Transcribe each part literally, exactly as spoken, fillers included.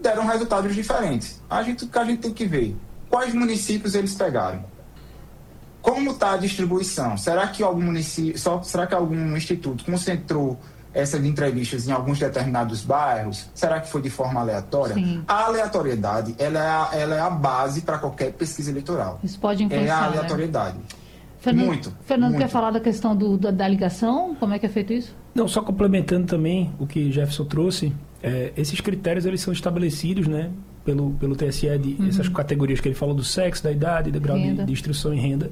deram resultados diferentes. A gente, o que a gente tem que ver, quais municípios eles pegaram? Como está a distribuição? Será que algum município, só, será que algum instituto concentrou essas entrevistas em alguns determinados bairros? Será que foi de forma aleatória? Sim. A aleatoriedade, ela é a, ela é a base para qualquer pesquisa eleitoral. Isso pode influenciar, É a aleatoriedade. Né? Fernando, muito. Fernando muito. quer falar da questão do, da, da ligação? Como é que é feito isso? Não, só complementando também o que Jefferson trouxe, é, esses critérios eles são estabelecidos, né, pelo, pelo T S E, de, uhum. essas categorias que ele falou do sexo, da idade, do grau de, de instrução em renda.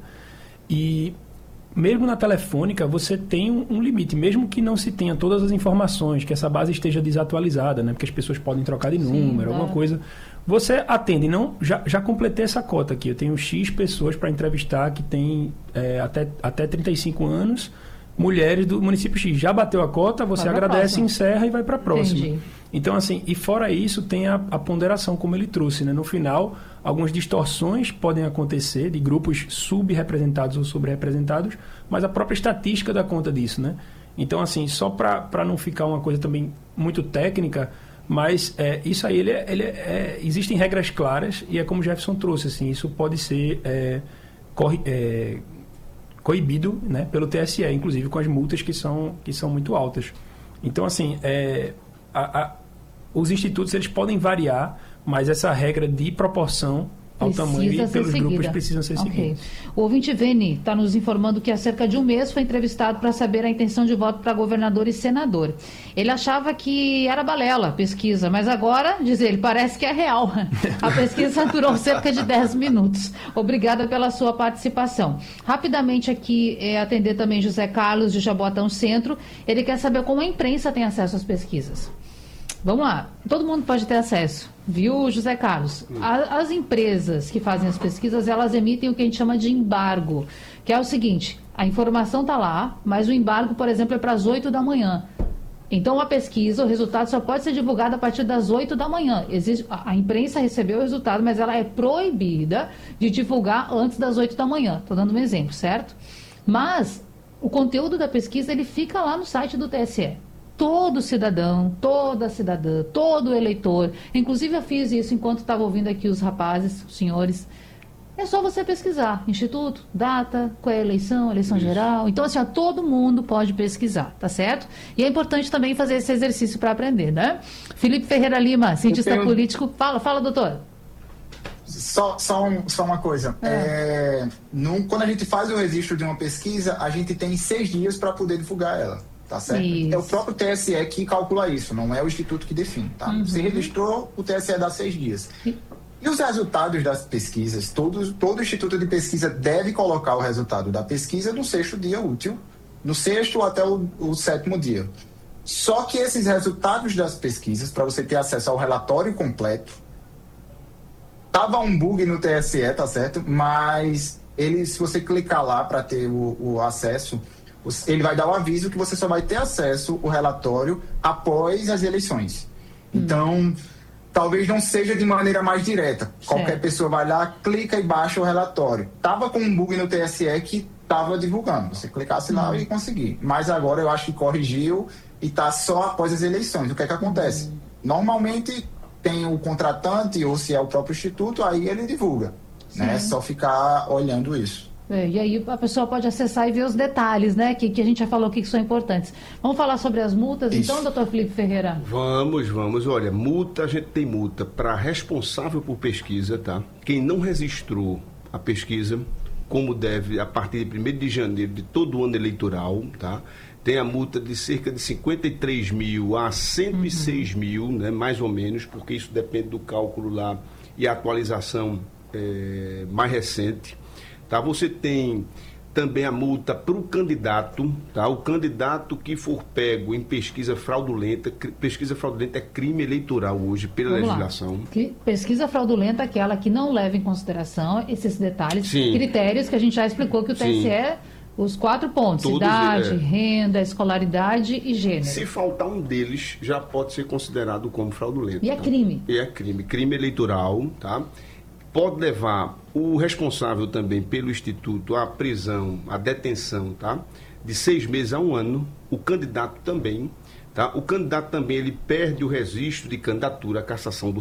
E mesmo na telefônica, você tem um, um limite, mesmo que não se tenha todas as informações, que essa base esteja desatualizada, né, porque as pessoas podem trocar de número, Sim, alguma é. coisa. Você atende, não, já, já completei essa cota aqui, eu tenho X pessoas para entrevistar que tem é, até, até trinta e cinco anos, mulheres do município X. Já bateu a cota, você agradece, encerra e vai para a próxima. Entendi. Então, assim, e fora isso, tem a, a ponderação, como ele trouxe, né? No final, algumas distorções podem acontecer de grupos subrepresentados ou sobre-representados, mas a própria estatística dá conta disso, né? Então, assim, só para não ficar uma coisa também muito técnica, mas é, isso aí, ele, é, ele é, existem regras claras e é como o Jefferson trouxe, assim, isso pode ser é, corri, é, coibido, né, pelo T S E, inclusive com as multas que são, que são muito altas. Então, assim, é, a, a, os institutos eles podem variar, mas essa regra de proporção ao precisa tamanho e pelos seguida. grupos precisam ser okay. seguidos. O ouvinte Vene está nos informando que há cerca de um mês foi entrevistado para saber a intenção de voto para governador e senador. Ele achava que era balela a pesquisa, mas agora, diz ele, parece que é real. A pesquisa durou cerca de dez minutos. Obrigada pela sua participação. Rapidamente aqui, é, atender também José Carlos de Jaboatão Centro. Ele quer saber como a imprensa tem acesso às pesquisas. Vamos lá, todo mundo pode ter acesso, viu, José Carlos? A, as empresas que fazem as pesquisas, elas emitem o que a gente chama de embargo, que é o seguinte, a informação está lá, mas o embargo, por exemplo, é para as oito da manhã. Então, a pesquisa, o resultado só pode ser divulgado a partir das oito da manhã. Existe, a, a imprensa recebeu o resultado, mas ela é proibida de divulgar antes das oito da manhã. Estou dando um exemplo, certo? Mas o conteúdo da pesquisa, ele fica lá no site do T S E. Todo cidadão, toda cidadã, todo eleitor, inclusive eu fiz isso enquanto estava ouvindo aqui os rapazes, os senhores, é só você pesquisar, instituto, data, qual é a eleição, eleição isso. geral, então assim, ó, todo mundo pode pesquisar, tá certo? E é importante também fazer esse exercício para aprender, né? Felipe Ferreira Lima, cientista tenho... político, fala, fala doutor. Só, só, um, só uma coisa, é. É, num, quando a gente faz o registro de uma pesquisa, a gente tem seis dias para poder divulgar ela. Tá certo? Isso. É o próprio T S E que calcula isso, não é o Instituto que define. Tá? Uhum. Você registrou, o T S E dá seis dias. E, e os resultados das pesquisas, todos, todo instituto de pesquisa deve colocar o resultado da pesquisa no sexto dia útil, no sexto até o, o sétimo dia. Só que esses resultados das pesquisas, para você ter acesso ao relatório completo, tava um bug no T S E, tá certo? Mas ele, se você clicar lá para ter o, o acesso, ele vai dar o aviso que você só vai ter acesso ao relatório após as eleições. Hum. Então, talvez não seja de maneira mais direta. Certo. Qualquer pessoa vai lá, clica e baixa o relatório. Tava com um bug no T S E que tava divulgando. Você clicasse hum. lá e conseguir. Mas agora eu acho que corrigiu e tá só após as eleições. O que é que acontece? Hum. Normalmente tem o contratante ou se é o próprio instituto, aí ele divulga. Né? É só ficar olhando isso. É, e aí a pessoa pode acessar e ver os detalhes, né, que, que a gente já falou aqui que são importantes. Vamos falar sobre as multas, Isso. então, doutor Felipe Ferreira? Vamos, vamos. Olha, multa, a gente tem multa para responsável por pesquisa, tá? Quem não registrou a pesquisa, como deve, a partir de primeiro de janeiro de todo o ano eleitoral, tá? Tem a multa de cerca de cinquenta e três mil a cento e seis uhum. mil, né, mais ou menos, porque isso depende do cálculo lá e a atualização é, mais recente. Tá, você tem também a multa para o candidato, tá? O candidato que for pego em pesquisa fraudulenta, pesquisa fraudulenta é crime eleitoral hoje pela Vamos legislação. Lá. Pesquisa fraudulenta é aquela que não leva em consideração esses detalhes, Sim. critérios que a gente já explicou que o T S E, Sim. os quatro pontos, Todos, idade, é. renda, escolaridade e gênero. Se faltar um deles, já pode ser considerado como fraudulento. E é tá? crime. E é crime, crime eleitoral, tá? Pode levar o responsável também pelo Instituto à prisão, à detenção, tá? De seis meses a um ano. O candidato também, tá? O candidato também, ele perde o registro de candidatura, a cassação do